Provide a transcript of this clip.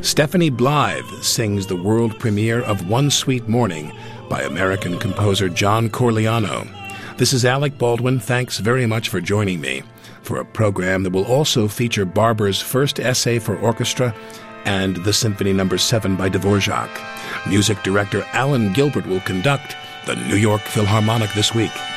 Stephanie Blythe sings the world premiere of One Sweet Morning by American composer John Corigliano. This is Alec Baldwin. Thanks very much for joining me for a program that will also feature Barber's first essay for orchestra and the Symphony No. 7 by Dvorak. Music director Alan Gilbert will conduct the New York Philharmonic this week.